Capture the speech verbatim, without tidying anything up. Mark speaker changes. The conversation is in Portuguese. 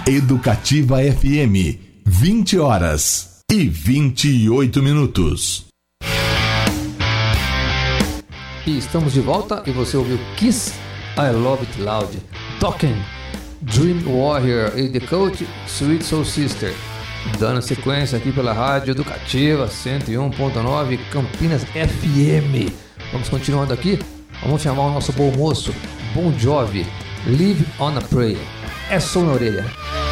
Speaker 1: Educativa F M, vinte horas e vinte e oito minutos.
Speaker 2: E estamos de volta e você ouviu Kiss, I Love It Loud, Dokken, Dream Warrior e The Coach, Sweet Soul Sister. Dando sequência aqui pela Rádio Educativa cento e um ponto nove Campinas F M. Vamos continuando aqui, vamos chamar o nosso bom moço, Bon Jovi, Live on a Prayer. É som na orelha.